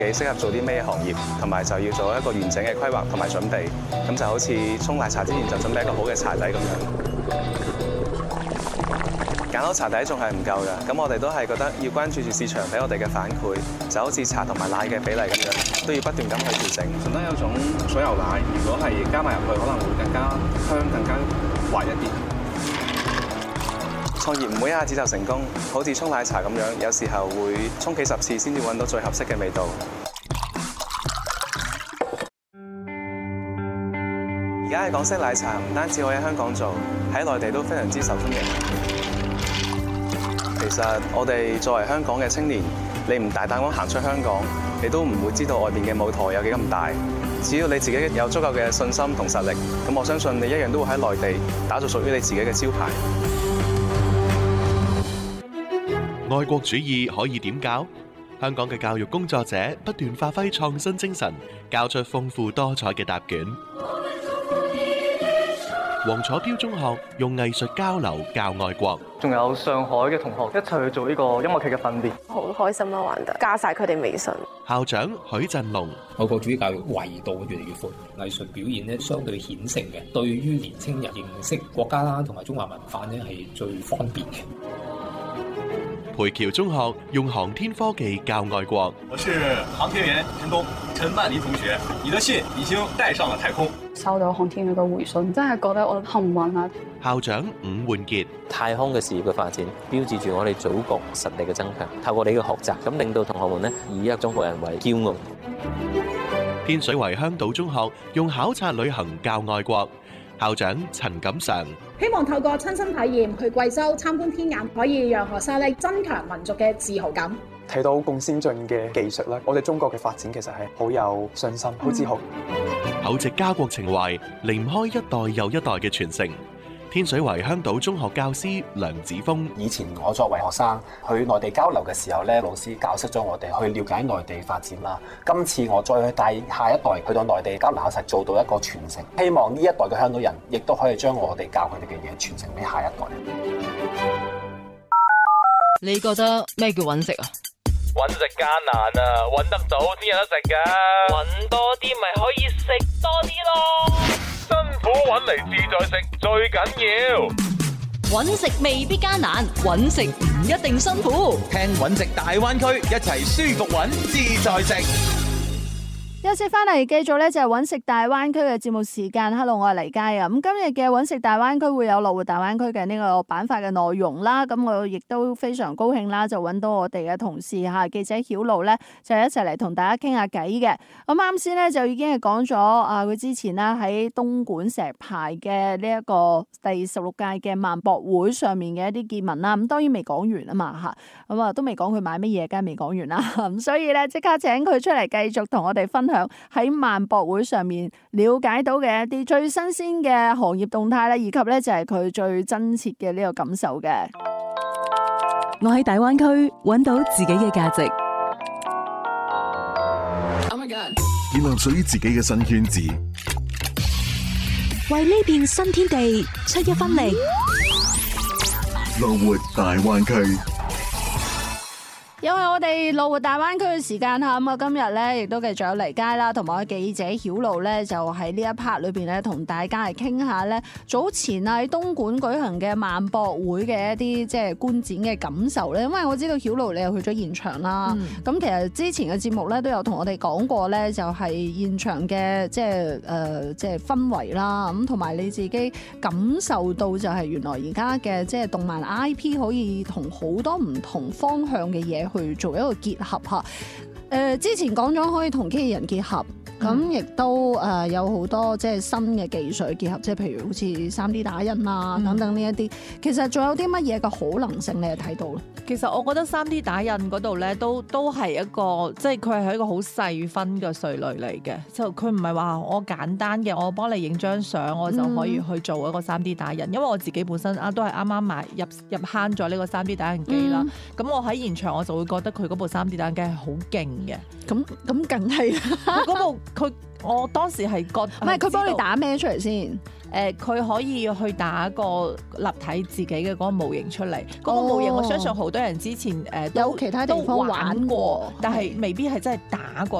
適合做啲咩行業，同埋就要做一個完整嘅規劃同埋準備。咁就好似沖奶茶之前就準備一個好嘅茶底咁樣。揀好茶底仲係唔夠㗎，咁我哋都係覺得要關注住市場俾我哋嘅反饋，就好似茶同埋奶嘅比例咁樣，都要不斷咁去調整。順德有種水牛奶，如果係加埋入去，可能會更加香、更加滑一啲。創業唔會一下子就成功，好似沖奶茶咁樣，有時候會沖幾十次先至揾到最合適嘅味道。而家嘅港式奶茶唔單止可以喺香港做，喺內地都非常之受歡迎。其實我哋作為香港嘅青年，你唔大膽咁行出香港，你都唔會知道外邊嘅舞台有幾咁大。只要你自己有足夠嘅信心同實力，咁我相信你一樣都會喺內地打造屬於你自己嘅招牌。 愛國主義可以點教？香港嘅教育工作者不斷發揮創新精神，交出豐富多彩嘅答卷。黃楚標中學用藝術交流教愛國， 仲有上海嘅同學一齊去做呢個音樂劇嘅訓練， 好開心啦！玩得加晒佢哋微信。 校長許振龍， 愛國主義教育維度越嚟越闊，藝術表現咧相對顯性嘅，對於年青人認識國家啦同埋中華文化咧係最方便嘅。 培僑中學用航天科技教愛國。 我是航天員陳東，陳曼妮同學，你的信已經帶上了太空。 收到航天員嘅回信，真係覺得我幸運啊！ 校長伍煥傑， 太空嘅事業嘅發展，標誌住我哋祖國實力嘅增強。透過你嘅學習，咁令到同學們呢以一個中國人為驕傲。 天水圍香島中學用考察旅行教愛國。校長陳錦常， 希望透過親身體驗去貴州參觀天眼，可以讓學生咧增強民族嘅自豪感。 睇到咁先進嘅技術啦，我哋中國嘅發展其實係好有信心、好自豪。 厚植家國情懷，離唔開一代又一代嘅傳承。天水圍香島中學教師梁子峰， 以前我作為學生去內地交流嘅時候咧，老師教識咗我哋去了解內地發展啦。今次我再去帶下一代去到內地交流，實做到一個傳承。希望呢一代嘅香港人亦都可以將我哋教佢哋嘅嘢傳承俾下一代。 你覺得咩叫揾食啊？ 揾食艱難啊，揾得到先有得食㗎。 揾多啲咪可以食多啲咯。 辛苦揾嚟自在食最緊要。 揾食未必艱難，揾食唔一定辛苦。 聽揾食大灣區，一齊舒服揾自在食。 休息翻嚟，繼續咧就係揾食大灣區嘅節目時間。Hello， 我係黎佳啊。咁今日嘅揾食大灣區會有樂活大灣區嘅呢個板塊嘅內容啦。咁我亦都非常高興啦，就揾到我哋嘅同事吓記者曉露咧，就一齊嚟同大家傾下偈嘅。咁啱先咧就已經係講咗啊，佢之前啦喺東莞石牌嘅呢一個第16屆嘅萬博會上面嘅一啲見聞啦。咁當然未講完啊嘛吓，咁啊都未講佢買乜嘢，梗係未講完啦。咁所以咧即刻請佢出嚟繼續同我哋分享喺萬博會上面了解到嘅一啲最新鮮嘅行業動態咧，以及咧就係佢最真切嘅呢個感受嘅。 我喺大灣區揾到自己嘅價值， 建立屬於自己嘅新圈子， 為呢片新天地出一分力。 樂活大灣區。 因為我哋樂活大灣區嘅時間吓，咁啊今日咧亦都繼續有黎佳啦，同埋記者曉露咧，就喺呢一 part 裏邊咧，同大家嚟傾下咧，早前喺東莞舉行嘅萬博會嘅一啲即係觀展嘅感受咧。因為我知道曉露你又去咗現場啦，咁其實之前嘅節目咧都有同我哋講過咧，就係現場嘅即係氛圍啦，咁同埋你自己感受到就係原來而家嘅即係動漫 IP 可以同好多唔同方向嘅嘢去做一個結合吓，之前講咗可以同機器人結合，咁亦都有好多即係新嘅技術結合，即係譬如好似 3D 打印啊等等呢一啲，其實仲有啲乜嘢嘅可能性你係睇到咧？ 其實我覺得 3D 打印嗰度咧都係一個，即係佢係一個好細分嘅稅類嚟嘅，就佢唔係話我簡單嘅，我幫你影張相我就可以去做一個 3D 打印，因為我自己本身都係啱啱買入坑咗呢個 3D 打印機啦，咁我喺現場我就會覺得佢嗰部 3D 打印機係好勁嘅， 咁梗係佢嗰部佢我當時係覺唔係佢幫你打咩出嚟先？ 佢可以去打個立體自己嘅嗰個模型出嚟。嗰個模型我相信好多人之前有其他地方玩過， 但係未必係真係打過。